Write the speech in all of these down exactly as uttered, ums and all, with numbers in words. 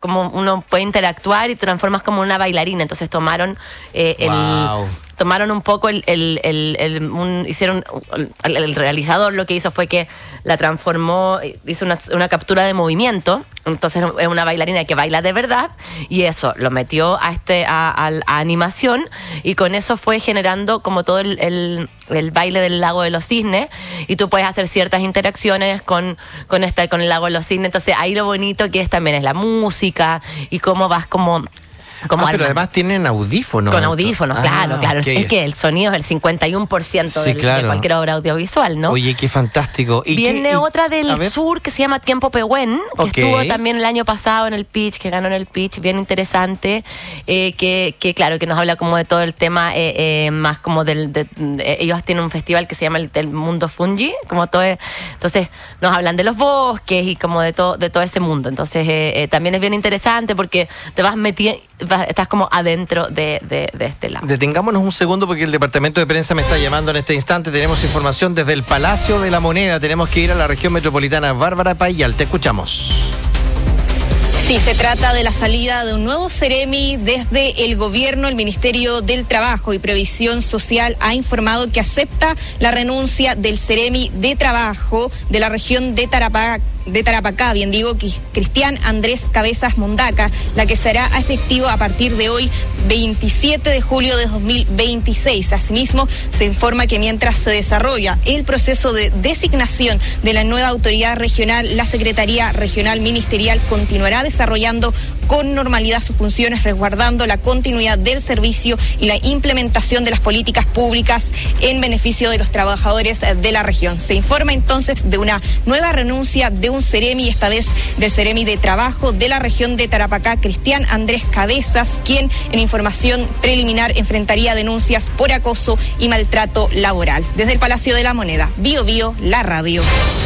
como uno puede interactuar y te transformas como una bailarina. Entonces tomaron eh, el... Wow. Tomaron un poco el, el, el, el un, hicieron el, el realizador lo que hizo fue que la transformó, hizo una, una captura de movimiento. Entonces es una bailarina que baila de verdad y eso lo metió a este a, a, a animación y con eso fue generando como todo el, el, el baile del lago de los cisnes y tú puedes hacer ciertas interacciones con, con, esta, con el lago de los cisnes. Entonces ahí lo bonito que es también es la música y cómo vas como... Como ah, pero además tienen audífonos. Con audífonos, ah, claro, claro. Okay. Es que el sonido es el cincuenta y uno por ciento sí, del, claro. de cualquier obra audiovisual, ¿no? Oye, qué fantástico. ¿Y Viene qué, y, otra del sur que se llama Tiempo Pehuen, que okay. estuvo también el año pasado en el pitch, que ganó en el pitch, bien interesante, eh, que, que claro, que nos habla como de todo el tema, eh, eh, más como del... De, de, ellos tienen un festival que se llama el, el Mundo Fungi, como todo... Entonces nos hablan de los bosques y como de todo, de todo ese mundo. Entonces eh, eh, también es bien interesante porque te vas metiendo... Estás como adentro de, de, de este lado. Detengámonos un segundo porque el departamento de prensa me está llamando en este instante. Tenemos información desde el Palacio de la Moneda. Tenemos que ir a la región metropolitana. Bárbara Payal, te escuchamos. Sí, se trata de la salida de un nuevo Ceremi desde el gobierno. El Ministerio del Trabajo y Previsión Social ha informado que acepta la renuncia del Ceremi de Trabajo de la región de Tarapacá. de Tarapacá, bien digo, Cristian Andrés Cabezas Mondaca, la que será efectivo a partir de hoy, veintisiete de julio de dos mil veintiséis. Asimismo, se informa que mientras se desarrolla el proceso de designación de la nueva autoridad regional, la Secretaría Regional Ministerial continuará desarrollando con normalidad sus funciones, resguardando la continuidad del servicio y la implementación de las políticas públicas en beneficio de los trabajadores de la región. Se informa entonces de una nueva renuncia de un Ceremi, esta vez del Ceremi de Trabajo de la región de Tarapacá, Cristian Andrés Cabezas, quien en información preliminar enfrentaría denuncias por acoso y maltrato laboral. Desde el Palacio de la Moneda, Bio Bio, la radio.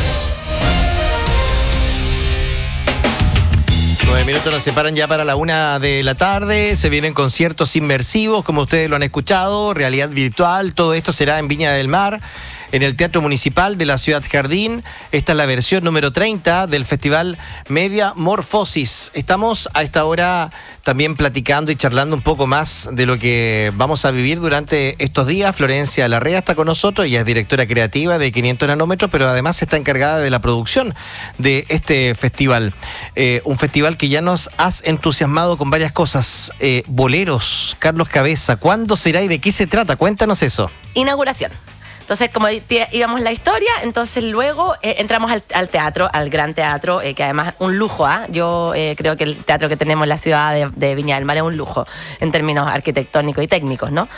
Nueve minutos nos separan ya para la una de la tarde. Se vienen conciertos inmersivos, como ustedes lo han escuchado, realidad virtual. Todo esto será en Viña del Mar, en el Teatro Municipal de la Ciudad Jardín. Esta es la versión número treinta del Festival Media Morfosis. Estamos a esta hora también platicando y charlando un poco más de lo que vamos a vivir durante estos días. Florencia Larrea está con nosotros, ella es directora creativa de quinientos nanómetros, pero además está encargada de la producción de este festival. Eh, un festival que ya nos has entusiasmado con varias cosas. Eh, boleros, Carlos Cabeza, ¿cuándo será y de qué se trata? Cuéntanos eso. Inauguración. Entonces, como íbamos la historia, entonces luego eh, entramos al, al teatro, al Gran Teatro, eh, que además es un lujo, ¿ah? ¿eh? Yo eh, creo que el teatro que tenemos en la ciudad de, de Viña del Mar es un lujo, en términos arquitectónicos y técnicos, ¿no?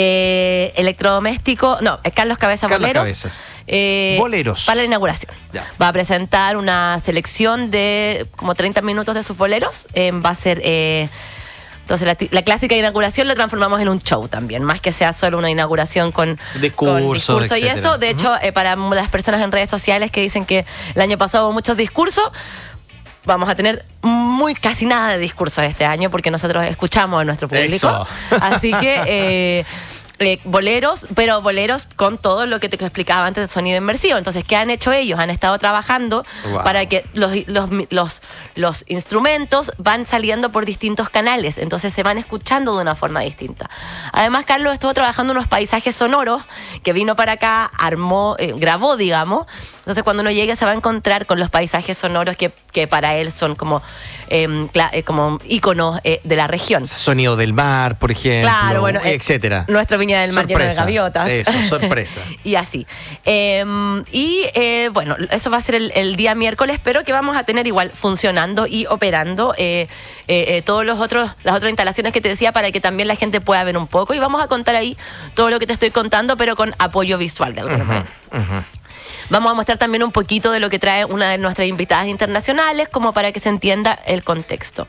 Eh, electrodoméstico, no, Carlos Cabeza Carlos Boleros. Cabezas. Eh, boleros. Para la inauguración. Ya. Va a presentar una selección de como treinta minutos de sus boleros. Eh, va a ser... Eh, Entonces la, la clásica inauguración lo transformamos en un show también, más que sea solo una inauguración con discurso, con discurso y eso. De hecho, uh-huh. eh, para las personas en redes sociales que dicen que el año pasado hubo muchos discursos, vamos a tener muy casi nada de discursos este año porque nosotros escuchamos a nuestro público. Eso. Así que... Eh, Eh, boleros, pero boleros con todo lo que te explicaba antes de sonido inmersivo. Entonces, ¿qué han hecho ellos? Han estado trabajando wow. para que los, los, los, los instrumentos van saliendo por distintos canales, entonces se van escuchando de una forma distinta. Además, Carlos estuvo trabajando unos paisajes sonoros que vino para acá, armó, eh, grabó, digamos. Entonces, cuando uno llegue se va a encontrar con los paisajes sonoros que, que para él son como, eh, cla- eh, como íconos eh, de la región. Sonido del mar, por ejemplo, claro, bueno, eh, etcétera. Nuestro Viña del Mar lleno de gaviotas. Eso, sorpresa. Y así. Eh, y eh, bueno, eso va a ser el, el día miércoles, pero que vamos a tener igual funcionando y operando eh, eh, eh, todos los otros, las otras instalaciones que te decía para que también la gente pueda ver un poco. Y vamos a contar ahí todo lo que te estoy contando, pero con apoyo visual de alguna manera. Uh-huh, uh-huh. Vamos a mostrar también un poquito de lo que trae una de nuestras invitadas internacionales, como para que se entienda el contexto.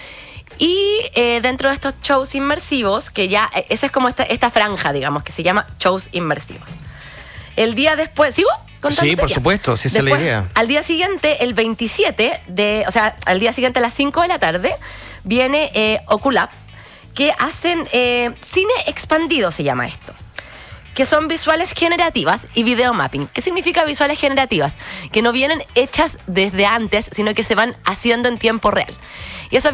Y eh, dentro de estos shows inmersivos, que ya, esa es como esta, esta franja, digamos, que se llama shows inmersivos. El día después, ¿sigo? Sí, por ya. supuesto, sí, esa es la idea. Al día siguiente, el veintisiete, de, o sea, al día siguiente a las cinco de la tarde, viene eh, Oculab, que hacen eh, cine expandido, se llama esto. Que son visuales generativas y video mapping. ¿Qué significa visuales generativas? Que no vienen hechas desde antes, sino que se van haciendo en tiempo real. Y eso